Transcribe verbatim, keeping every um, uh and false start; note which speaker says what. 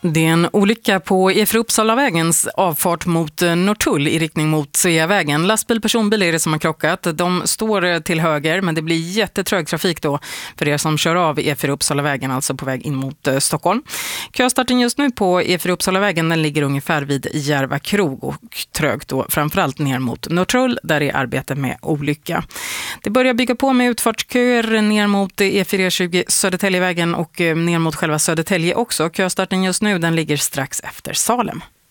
Speaker 1: Det är en olycka på E fyra Uppsalavägens avfart mot Norrtull i riktning mot Sveavägen. Lastbil, personbil är det som har krockat. De står till höger, men det blir jättetrög trafik då för er som kör av E fyra Uppsalavägen, alltså på väg in mot Stockholm. Köstarten just nu på E fyra Uppsalavägen, den ligger ungefär vid Järva krog och trögt då framförallt ner mot Norrtull där det är arbete med olycka. Det börjar bygga på med utfartsköer ner mot E fyra tjugo Södertäljevägen och ner mot själva Södertälje också. Köstarten just nu, den ligger strax efter Salem.